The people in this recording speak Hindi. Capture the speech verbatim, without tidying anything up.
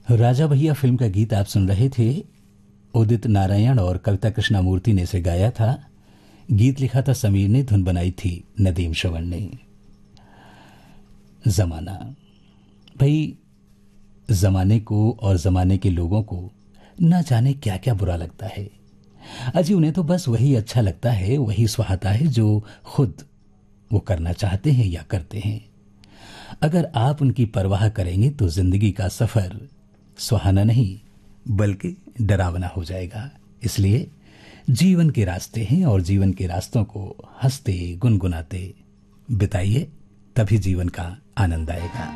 राजा भैया फिल्म का गीत आप सुन रहे थे। उदित नारायण और कविता कृष्णमूर्ति ने इसे गाया था। गीत लिखा था समीर ने, धुन बनाई थी नदीम श्रवण ने। जमाना, भाई जमाने को और जमाने के लोगों को ना जाने क्या क्या बुरा लगता है। अजी उन्हें तो बस वही अच्छा लगता है, वही सुहाता है जो खुद वो करना चाहते हैं या करते हैं। अगर आप उनकी परवाह करेंगे तो जिंदगी का सफर सुहाना नहीं बल्कि डरावना हो जाएगा। इसलिए जीवन के रास्ते हैं और जीवन के रास्तों को हंसते गुनगुनाते बिताइए, तभी जीवन का आनंद आएगा।